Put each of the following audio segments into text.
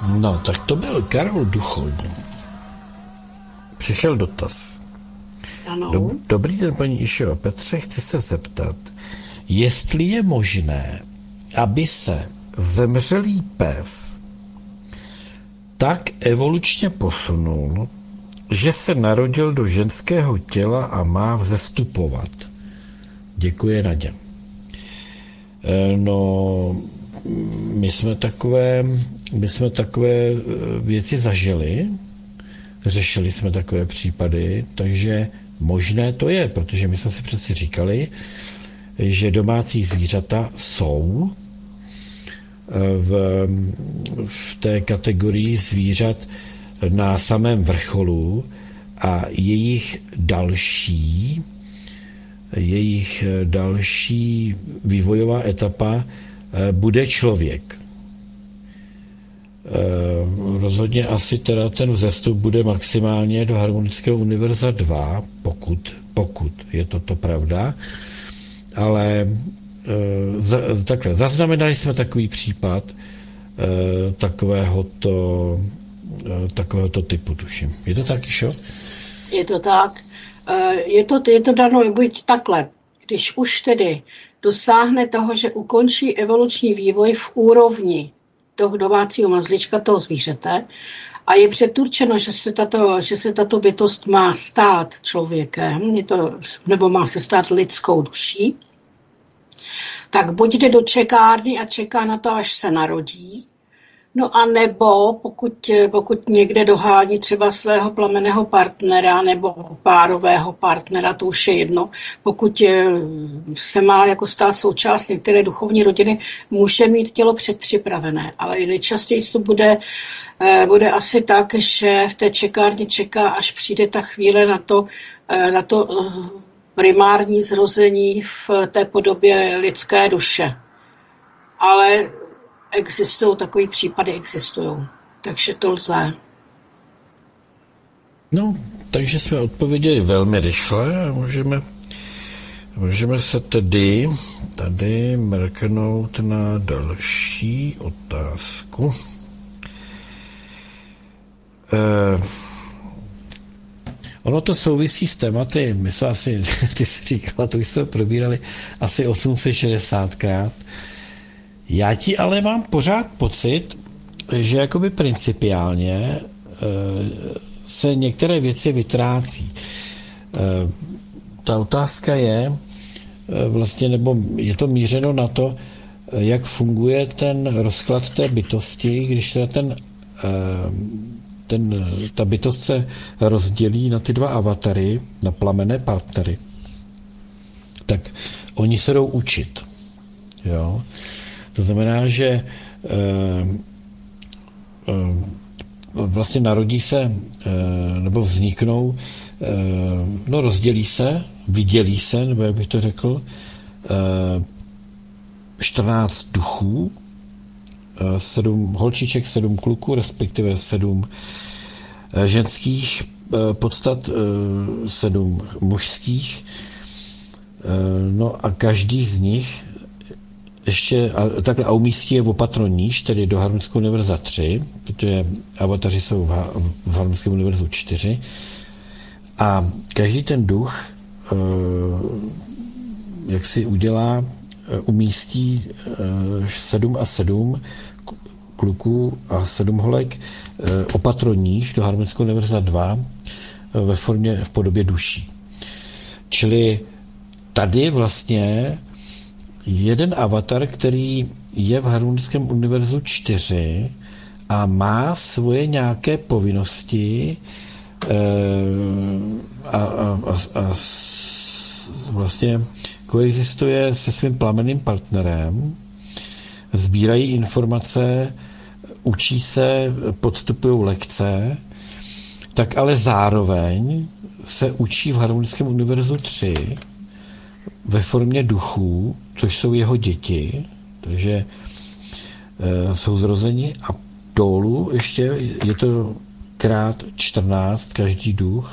No, tak to byl Karol Duchoň. Přišel dotaz. Ano. Dobrý den, paní Išo. Petře, chci se zeptat, jestli je možné, aby se zemřelý pes tak evolučně posunul, že se narodil do ženského těla a má vzestupovat. Děkuji, Nadě. No, my jsme takové věci zažili, řešili jsme takové případy, takže možné to je, protože my jsme si přeci říkali, že domácí zvířata jsou v té kategorii zvířat na samém vrcholu a jejich další vývojová etapa bude člověk. Rozhodně asi teda ten vzestup bude maximálně do Harmonického univerza 2, pokud je to pravda, ale takhle, zaznamenali jsme takový případ takovéhoto typu, tuším. Je to tak, Išo? Je to tak. Je to dano buď takhle. Když už tedy dosáhne toho, že ukončí evoluční vývoj v úrovni toho domácího mazlíčka, toho zvířete, a je předurčeno, že se tato bytost má stát člověkem, nebo má se stát lidskou duší, tak buď jde do čekárny a čeká na to, až se narodí, no a nebo pokud někde dohání třeba svého plamenného partnera nebo párového partnera, to už je jedno, pokud se má jako stát součást některé duchovní rodiny, může mít tělo předpřipravené, ale nejčastěji to bude asi tak, že v té čekárně čeká, až přijde ta chvíle na to primární zrození v té podobě lidské duše. Ale existují, takové případy existují. Takže to lze. No, takže jsme odpověděli velmi rychle a můžeme se tedy tady mrknout na další otázku. Ono to souvisí s tématy, my jsme asi, ty jsi říkala, to už jsme probírali asi 860krát. Já ti ale mám pořád pocit, že jakoby principiálně se některé věci vytrácí. Ta otázka je vlastně, nebo je to mířeno na to, jak funguje ten rozklad té bytosti, když teda ta bytost se rozdělí na ty dva avatary, na plamenné partnery, tak oni se jdou učit. Jo? To znamená, že vlastně narodí se, nebo vzniknou, no rozdělí se, vydělí se, nebo jak bych to řekl, 14 duchů, 7 holčiček, 7 kluků, respektive 7 ženských podstat, 7 mužských. No a každý z nich ještě takhle umístí je opatro níž, tedy do Harmonického univerza 3, protože avataři jsou v Harmonickém univerzu 4. A každý ten duch, jak si udělá, umístí 7 a 7 kluků a 7 holek opatro níž do Harmonického univerza 2 v podobě duší. Čili tady vlastně jeden avatar, který je v Harmonickém univerzu 4 a má svoje nějaké povinnosti a vlastně koexistuje se svým plamenným partnerem, sbírají informace, učí se, podstupují lekce, tak ale zároveň se učí v Harmonickém univerzu 3 ve formě duchů, což jsou jeho děti, takže jsou zrozeni a dolů ještě je to krát 14 každý duch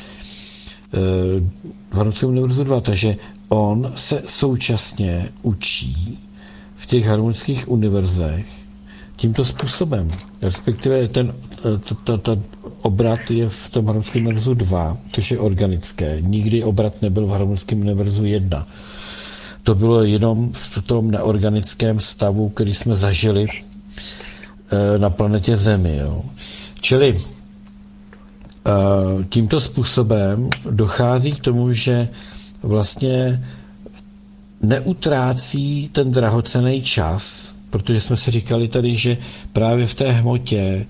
v Harmonickém univerzu 2, takže on se současně učí v těch harmonických univerzech tímto způsobem. Respektive ten obrat je v tom harmonickém univerzu 2, což je organické. Nikdy obrat nebyl v harmonickém univerzu 1. To bylo jenom v tom neorganickém stavu, který jsme zažili na planetě Zemi. Jo. Čili tímto způsobem dochází k tomu, že vlastně neutrácí ten drahocenný čas, protože jsme si říkali tady, že právě v té hmotě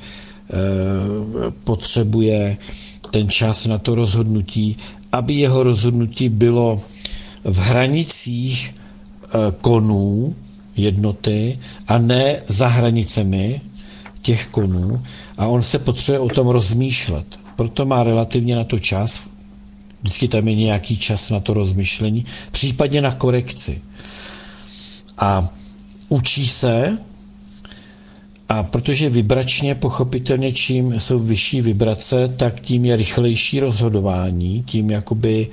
potřebuje ten čas na to rozhodnutí, aby jeho rozhodnutí bylo v hranicích konů jednoty a ne za hranicemi těch konů, a on se potřebuje o tom rozmýšlet. Proto má relativně na to čas. Vždycky tam je nějaký čas na to rozmyšlení, případně na korekci. A učí se, a protože vibračně, pochopitelně, čím jsou vyšší vibrace, tak tím je rychlejší rozhodování, tím jakoby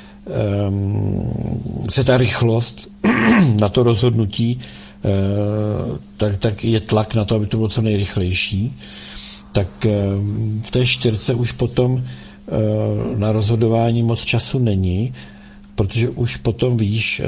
se ta rychlost na to rozhodnutí, tak je tlak na to, aby to bylo co nejrychlejší. Tak v té 4 už potom na rozhodování moc času není, protože už potom, víš,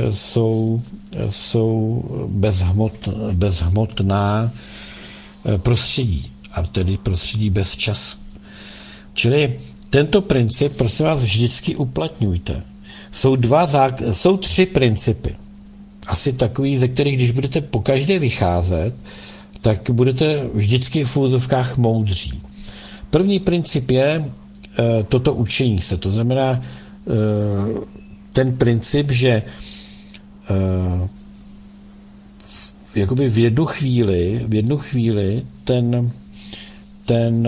jsou bezhmotná prostředí, a tedy prostředí bez času. Čili tento princip, prosím vás, vždycky uplatňujte. Jsou 3 principy. Asi takový, ze kterých, když budete pokaždé vycházet, tak budete vždycky v úzovkách moudří. První princip je toto učení se. To znamená ten princip, že jakoby v jednu chvíli ten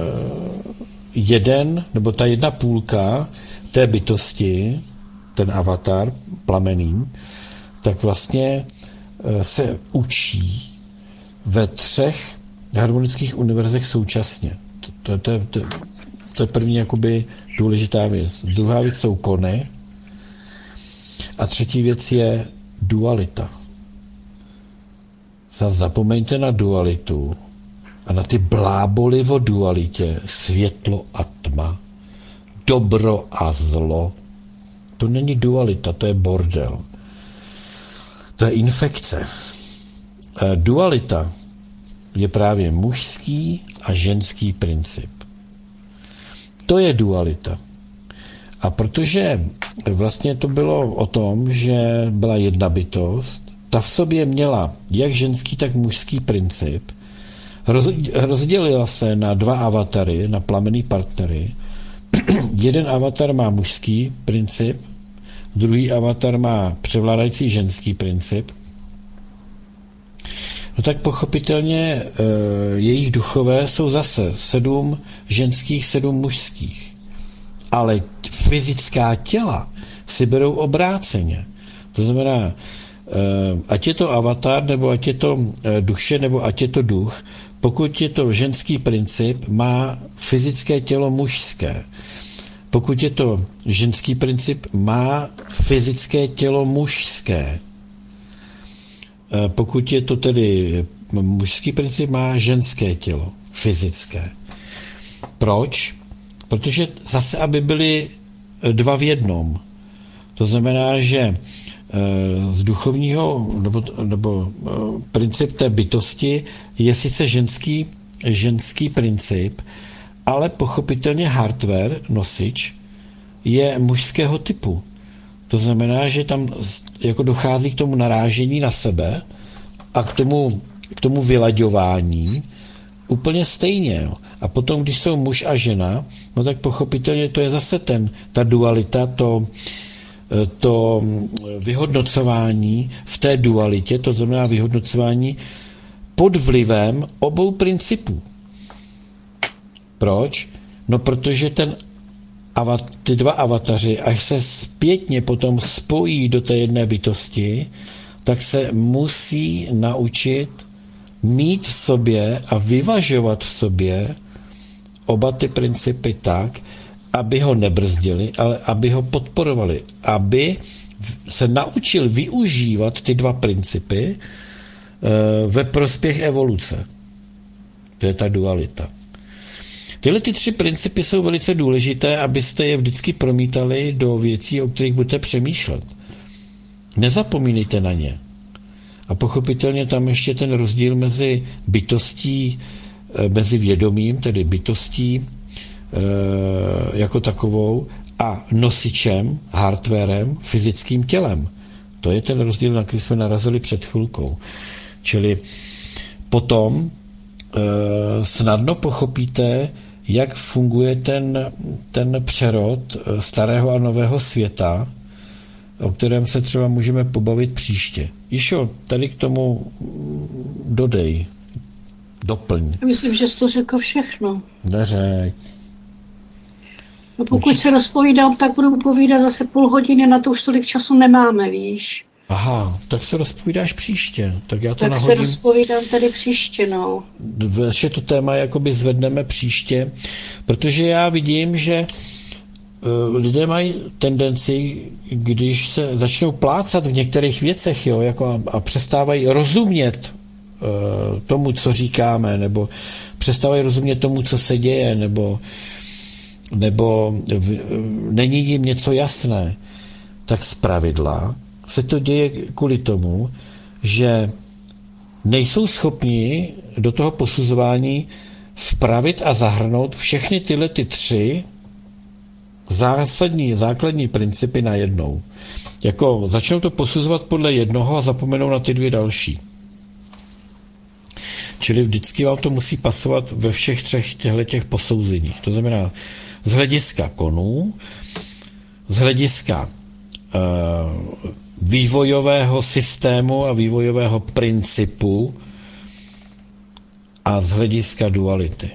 jeden, nebo ta jedna půlka té bytosti, ten avatar plamenný, tak vlastně se učí ve 3 harmonických univerzech současně. To je první jakoby důležitá věc. Druhá věc jsou kony a třetí věc je dualita. Zapomeňte na dualitu a na ty bláboli o dualitě, světlo a tma, dobro a zlo. To není dualita, to je bordel. To je infekce. Dualita je právě mužský a ženský princip. To je dualita. A protože vlastně to bylo o tom, že byla jedna bytost, ta v sobě měla jak ženský, tak mužský princip, rozdělila se na 2 avatary, na plamenný partnery. Jeden avatar má mužský princip, druhý avatar má převládající ženský princip. No tak pochopitelně jejich duchové jsou zase 7 ženských, 7 mužských. Ale fyzická těla si berou obráceně. To znamená, ať je to avatar, nebo ať je to duše, nebo ať je to duch, pokud je to ženský princip, má fyzické tělo mužské. Pokud je to ženský princip, má fyzické tělo mužské. Pokud je to tedy mužský princip, má ženské tělo fyzické. Proč? Protože zase, aby byly 2 v jednom. To znamená, že z duchovního nebo princip té bytosti je sice ženský princip, ale pochopitelně hardware, nosič, je mužského typu. To znamená, že tam jako dochází k tomu narážení na sebe a k tomu vylaďování úplně stejně. Jo. A potom, když jsou muž a žena, no tak pochopitelně to je zase ta dualita, to vyhodnocování v té dualitě, to znamená vyhodnocování pod vlivem obou principů. Proč? No protože ty 2 avataři, až se zpětně potom spojí do té jedné bytosti, tak se musí naučit mít v sobě a vyvažovat v sobě oba ty principy tak, aby ho nebrzdili, ale aby ho podporovali, aby se naučil využívat ty 2 principy ve prospěch evoluce. To je ta dualita. Tyhle ty 3 principy jsou velice důležité, abyste je vždycky promítali do věcí, o kterých budete přemýšlet. Nezapomínejte na ně. A pochopitelně tam ještě ten rozdíl mezi bytostí, mezi vědomím, tedy bytostí jako takovou, a nosičem, hardwarem, fyzickým tělem. To je ten rozdíl, na který jsme narazili před chvilkou. Čili potom snadno pochopíte, jak funguje ten přerod starého a nového světa, o kterém se třeba můžeme pobavit příště. Jišo, tady k tomu dodej, doplň. Myslím, že jsi to řekl všechno. Neřek. No pokud se rozpovídám, tak budu povídat zase půl hodiny, na to už tolik času nemáme, víš. Aha, tak se rozpovídáš příště. Tak já to tak nahodím. Se rozpovídám tady příště, no. Ještě to téma jakoby zvedneme příště, protože já vidím, že lidé mají tendenci, když se začnou plácat v některých věcech, jo, jako a přestávají rozumět tomu, co říkáme, nebo přestávají rozumět tomu, co se děje, nebo není jim něco jasné, tak zpravidla se to děje kvůli tomu, že nejsou schopni do toho posuzování vpravit a zahrnout všechny tyhle ty 3 základní principy najednou. Jako začnou to posuzovat podle jednoho a zapomenou na ty 2 další. Čili vždycky vám to musí pasovat ve všech 3 těchto posouzeních. To znamená z hlediska konů, z hlediska vývojového systému a vývojového principu a z hlediska duality.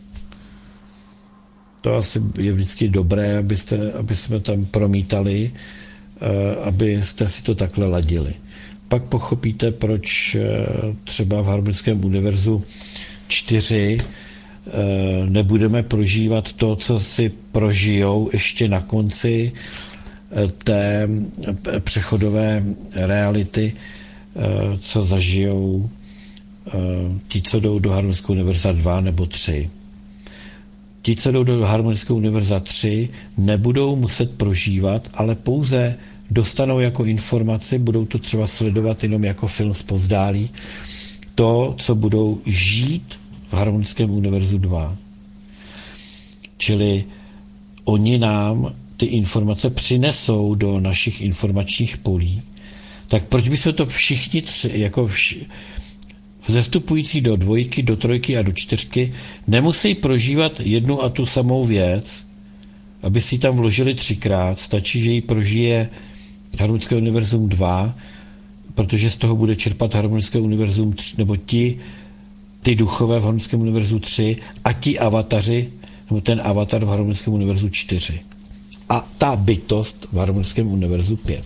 To asi je vždycky dobré, aby jsme tam promítali, abyste si to takhle ladili. Pak pochopíte, proč třeba v Harmonickém univerzu 4 nebudeme prožívat to, co si prožijou ještě na konci té přechodové reality, co zažijou ti, co jdou do Harmonického univerza 2 nebo 3. Ti, co jdou do Harmonického univerza 3, nebudou muset prožívat, ale pouze dostanou jako informaci, budou to třeba sledovat jenom jako film zpovzdálí, to, co budou žít v Harmonickém univerzu 2. Čili oni nám ty informace přinesou do našich informačních polí, tak proč by se to všichni 3, jako vzestupující do 2, do 3 a do 4, nemusí prožívat jednu a tu samou věc, aby si ji tam vložili 3krát, stačí, že ji prožije Harmonické univerzum 2, protože z toho bude čerpat Harmonické univerzum 3, nebo ty duchové v Harmonickém univerzu 3 a ti avataři, nebo ten avatar v Harmonickém univerzu 4. A ta bytost v Harmonickém univerzu 5.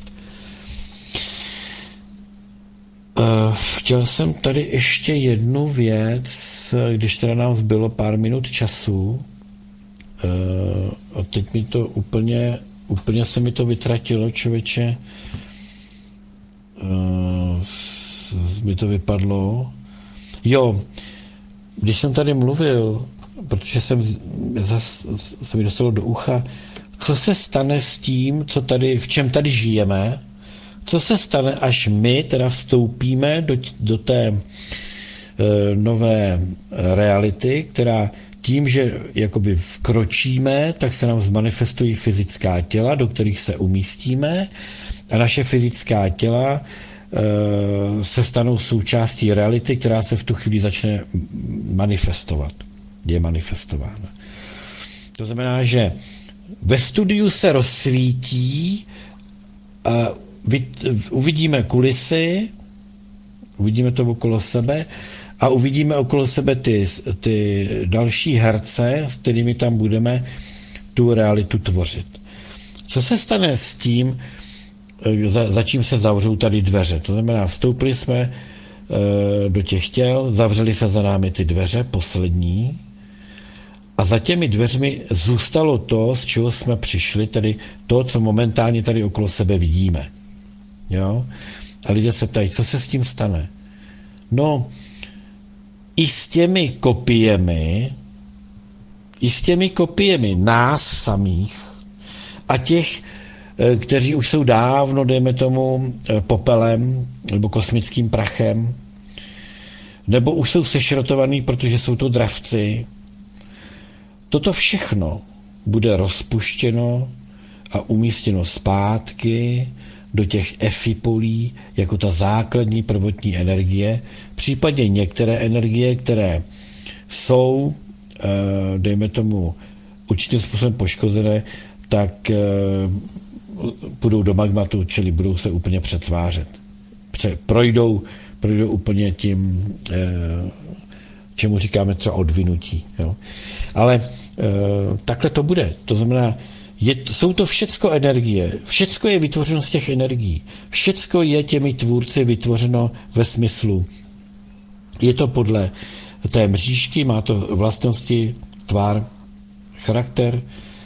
Chtěl jsem tady ještě jednu věc, když teda nám zbylo pár minut času, a teď mi to úplně se mi to vytratilo, člověče, mi to vypadlo. Jo, když jsem tady mluvil, protože se mi dostalo do ucha, co se stane s tím, v čem tady žijeme, co se stane, až my teda vstoupíme do té nové reality, která tím, že jakoby vkročíme, tak se nám zmanifestují fyzická těla, do kterých se umístíme a naše fyzická těla se stanou součástí reality, která se v tu chvíli začne manifestovat. Je manifestována. To znamená, že ve studiu se rozsvítí, uvidíme kulisy, uvidíme to okolo sebe a uvidíme okolo sebe ty další herce, s kterými tam budeme tu realitu tvořit. Co se stane s tím, za čím se zavřou tady dveře? To znamená, vstoupili jsme do těch těl, zavřeli se za námi ty dveře, poslední, a za těmi dveřmi zůstalo to, z čeho jsme přišli, tedy to, co momentálně tady okolo sebe vidíme. Jo? A lidé se ptají, co se s tím stane? No, i s těmi kopiemi nás samých a těch, kteří už jsou dávno, dejme tomu, popelem nebo kosmickým prachem, nebo už jsou sešrotovaný, protože jsou to dravci. Toto všechno bude rozpuštěno a umístěno zpátky do těch efipolí jako ta základní prvotní energie, případně některé energie, které jsou, dejme tomu, určitým způsobem poškozené, tak půjdou do magmatu, čili budou se úplně přetvářet. Projdou úplně tím, čemu říkáme třeba odvinutí. Jo? Ale takhle to bude. To znamená, jsou to všecko energie. Všecko je vytvořeno z těch energií. Všecko je těmi tvůrci vytvořeno ve smyslu. Je to podle té mřížky, má to vlastnosti, tvar, charakter,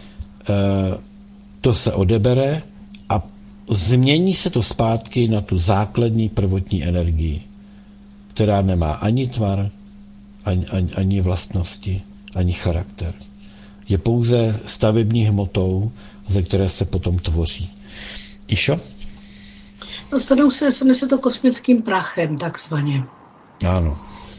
to se odebere a změní se to zpátky na tu základní prvotní energii, která nemá ani tvar, ani vlastnosti, ani charakter. Je pouze stavební hmotou, ze které se potom tvoří. Išo? Stane se to kosmickým prachem, takzvaně. Ano.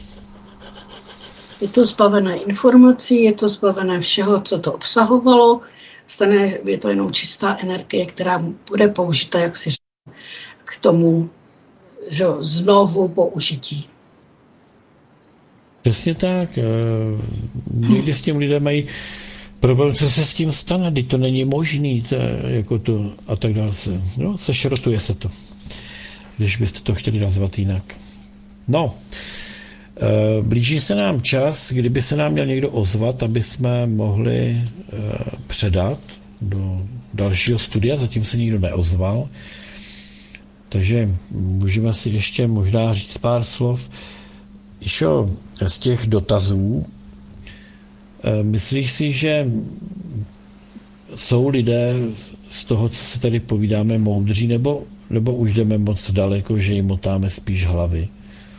Je to zbavené informací, je to zbavené všeho, co to obsahovalo. Je to jenom čistá energie, která bude použita, jak si říká, k tomu, že znovu použití. Přesně tak. Někdy s tím lidé mají problém, co se s tím stane, když to není možný, jako to a tak dále se. No, sešrotuje se to, když byste to chtěli nazvat jinak. No, blíží se nám čas, kdyby se nám měl někdo ozvat, aby jsme mohli předat do dalšího studia, zatím se nikdo neozval, takže můžeme si ještě možná říct pár slov. Išo, z těch dotazů, myslíš si, že jsou lidé z toho, co se tady povídáme, moudří, nebo už jdeme moc daleko, že jim motáme spíš hlavy?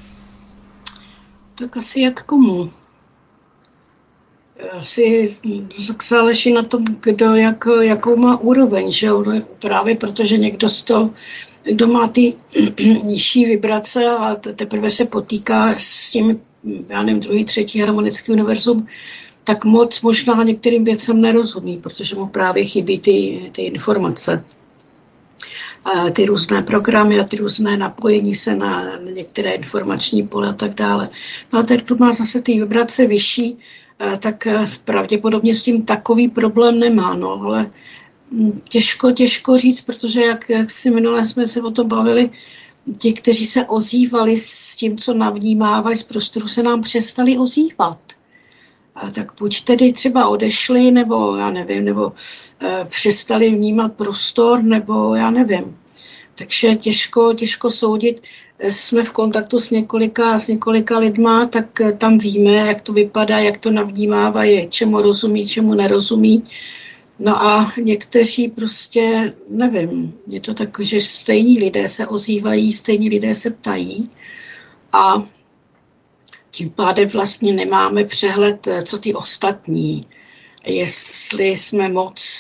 Tak asi jak komu. Asi záleží na tom, kdo jakou má úroveň, že jo? Právě protože kdo má ty nižší vibrace a teprve se potýká s tím, já nevím, druhý, třetí harmonický univerzum, tak moc možná některým věcem nerozumí, protože mu právě chybí ty informace. Ty různé programy a ty různé napojení se na některé informační pole a tak dále. No a teď tu má zase ty vibrace vyšší, tak pravděpodobně s tím takový problém nemá, no, ale těžko říct, protože jak si minule jsme se o tom bavili, ti, kteří se ozývali s tím, co navnímávají z prostoru, se nám přestali ozývat. A tak buď tedy třeba odešli, nebo já nevím, nebo přestali vnímat prostor, nebo já nevím. Takže těžko soudit. Jsme v kontaktu s několika lidma, tak tam víme, jak to vypadá, jak to navnímávají, čemu rozumí, čemu nerozumí. No a někteří prostě, nevím, je to tak, že stejní lidé se ozývají, stejní lidé se ptají a tím pádem vlastně nemáme přehled, co ty ostatní. Jestli jsme moc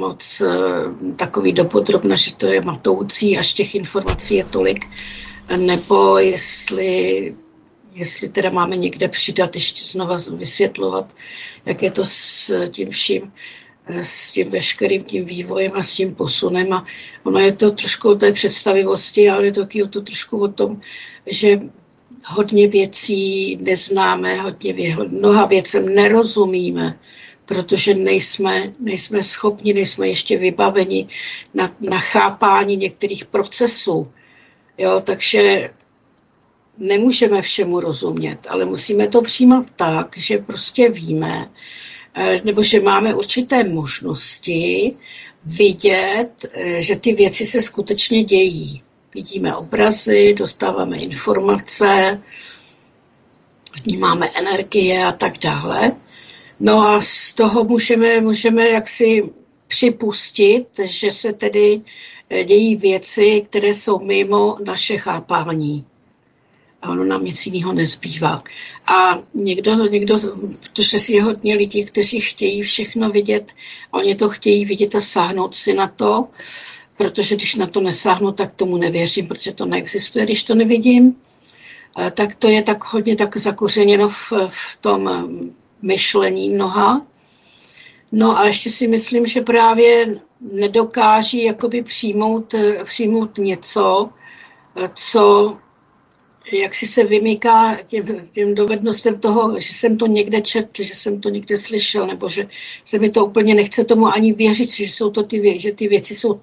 takový dopodrobna, že to je matoucí, až těch informací je tolik, nebo jestli teda máme někde přidat, ještě znova vysvětlovat, jak je to s tím vším, s tím veškerým tím vývojem a s tím posunem. A ono je to trošku o té představivosti, ale je to trošku o tom, že hodně věcí neznáme, mnoha věcem nerozumíme, protože nejsme schopni, nejsme ještě vybaveni na chápání některých procesů. Jo, takže nemůžeme všemu rozumět, ale musíme to přijímat tak, že prostě víme, nebo že máme určité možnosti vidět, že ty věci se skutečně dějí. Vidíme obrazy, dostáváme informace, vnímáme energie a tak dále. No a z toho můžeme jaksi připustit, že se tedy dějí věci, které jsou mimo naše chápání. A ono nám nic jiného nezbývá. A někdo, protože si je hodně lidí, kteří chtějí všechno vidět, oni to chtějí vidět a sáhnout si na to, protože když na to nesáhnu, tak tomu nevěřím, protože to neexistuje, když to nevidím. Tak to je tak hodně tak zakořeněno v tom myšlení mnoha. No a ještě si myslím, že právě nedokáží jakoby přijmout něco, co jak si se vymyká těm dovednostem toho, že jsem to někde četl, že jsem to někde slyšel, nebo že se mi to úplně nechce tomu ani věřit, že ty věci jsou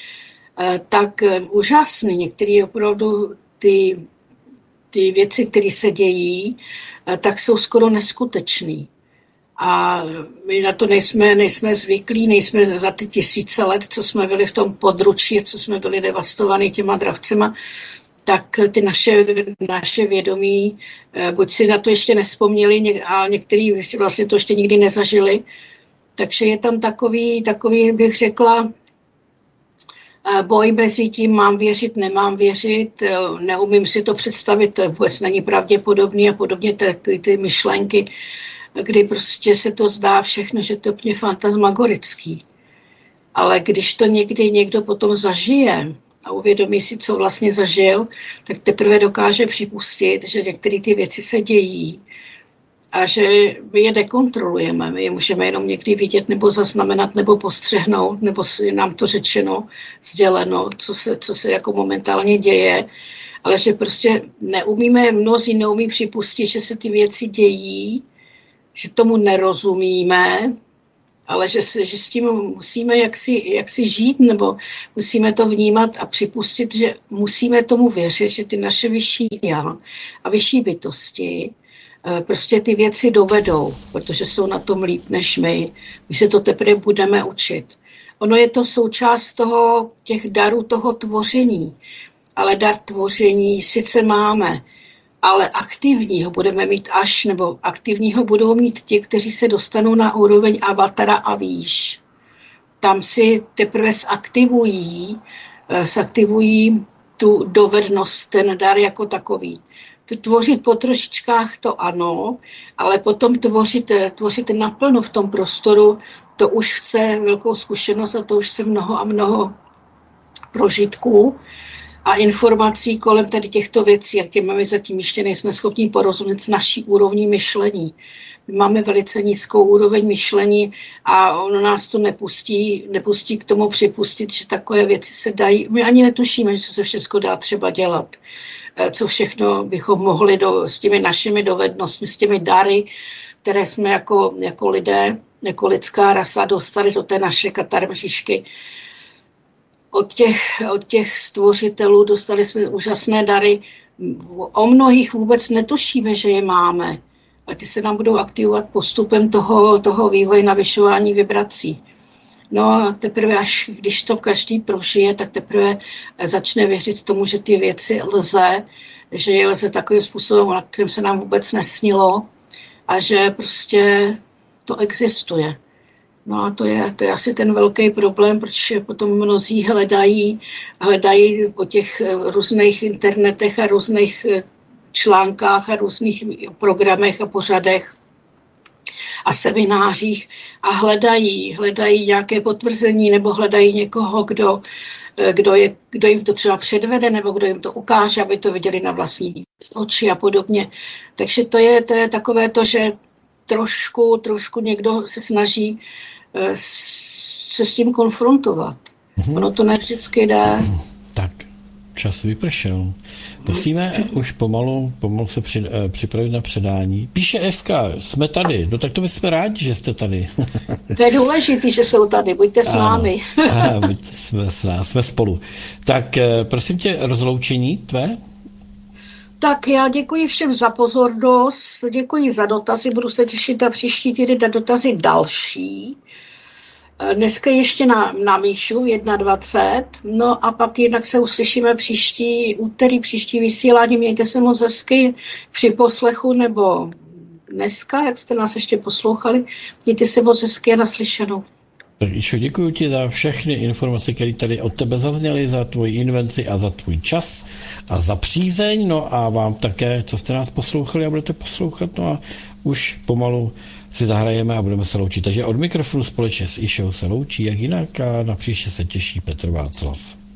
tak úžasné. Některé opravdu ty věci, které se dějí, tak jsou skoro neskutečné. A my na to nejsme zvyklí, nejsme za ty tisíce let, co jsme byli v tom područí, co jsme byli devastovaní těma dravcema, tak ty naše vědomí, buď si na to ještě nevzpomněli, a některý vlastně to ještě nikdy nezažili. Takže je tam takový bych řekla, boj mezi tím, mám věřit, nemám věřit, neumím si to představit, to vůbec není pravděpodobný a podobně ty myšlenky, kdy prostě se to zdá všechno, že to je úplně fantasmagorický. Ale když to někdy někdo potom zažije a uvědomí si, co vlastně zažil, tak teprve dokáže připustit, že některé ty věci se dějí a že my je nekontrolujeme. My je můžeme jenom někdy vidět nebo zaznamenat nebo postřehnout, nebo nám to řečeno, sděleno, co se jako momentálně děje, ale že prostě mnozí neumí připustit, že se ty věci dějí, že tomu nerozumíme, ale že s tím musíme jaksi žít, nebo musíme to vnímat a připustit, že musíme tomu věřit, že ty naše vyšší já a vyšší bytosti prostě ty věci dovedou, protože jsou na tom líp než my. My se to teprve budeme učit. Ono je to součást těch darů toho tvoření, ale dar tvoření sice máme, ale aktivního budeme mít nebo aktivního budou mít ti, kteří se dostanou na úroveň avatara a výš. Tam si teprve zaktivují tu dovednost, ten dar jako takový. Tvořit po trošičkách to ano, ale potom tvořit naplno v tom prostoru, to už chce velkou zkušenost a to už chce mnoho a mnoho prožitků a informací kolem tady těchto věcí, jak my zatím ještě nejsme schopni porozumět s naší úrovní myšlení. My máme velice nízkou úroveň myšlení a ono nás to nepustí k tomu připustit, že takové věci se dají. My ani netušíme, že se všechno dá třeba dělat. Co všechno bychom mohli s těmi našimi dovednostmi, s těmi dary, které jsme jako lidé, jako lidská rasa dostali do té naše katarmžišky. Od těch stvořitelů dostali jsme úžasné dary. O mnohých vůbec netušíme, že je máme, ale ty se nám budou aktivovat postupem toho vývoje navyšování vibrací. No a teprve až když to každý prožije, tak teprve začne věřit tomu, že ty věci lze, že je lze takovým způsobem, na kterém se nám vůbec nesnilo a že prostě to existuje. No a to je asi ten velký problém, protože potom mnozí hledají po těch různých internetech a různých článkách a různých programech a pořadech a seminářích a hledají nějaké potvrzení nebo hledají někoho, kdo jim to třeba předvede nebo kdo jim to ukáže, aby to viděli na vlastní oči a podobně. Takže to je takové to, že trošku někdo se snaží se s tím konfrontovat. Ono to ne vždycky jde. Tak, čas vypršel. Musíme už pomalu se připravit na předání. Píše Evka, jsme tady. No tak to my jsme rádi, že jste tady. To je důležité, že jsou tady. Buďte s námi. Jsme spolu. Tak prosím tě, rozloučení tvé? Tak já děkuji všem za pozornost, děkuji za dotazy, budu se těšit na příští týden na dotazy další. Dneska ještě na Míšu 21. No a pak jinak se uslyšíme příští úterý, příští vysílání. Mějte se moc hezky při poslechu nebo dneska, jak jste nás ještě poslouchali. Mějte se moc hezky a naslyšenou. Tak Išo, děkuji ti za všechny informace, které tady od tebe zazněly, za tvoji invenci a za tvůj čas a za přízeň, no a vám také, co jste nás poslouchali a budete poslouchat, no a už pomalu si zahrajeme a budeme se loučit. Takže od mikrofonu společně s Išou se loučí, jak jinak, a na příště se těší Petr Václav.